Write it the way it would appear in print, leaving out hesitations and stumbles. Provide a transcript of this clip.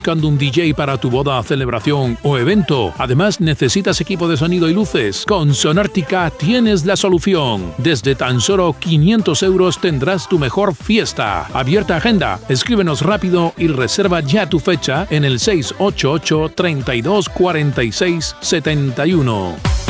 ¿Buscando un DJ para tu boda, celebración o evento? Además, ¿necesitas equipo de sonido y luces? Con Sonártica tienes la solución. Desde tan solo 500 euros tendrás tu mejor fiesta. Abierta agenda. Escríbenos rápido y reserva ya tu fecha en el 688 32 46 71.